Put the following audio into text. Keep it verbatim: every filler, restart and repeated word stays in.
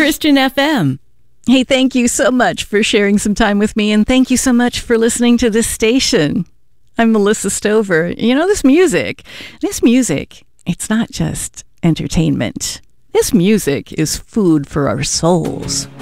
Christian F M. Hey, thank you so much for sharing some time with me, and thank you so much for listening to this station. I'm Melissa Stover. You know, this music, this music, it's not just entertainment. This music is food for our souls.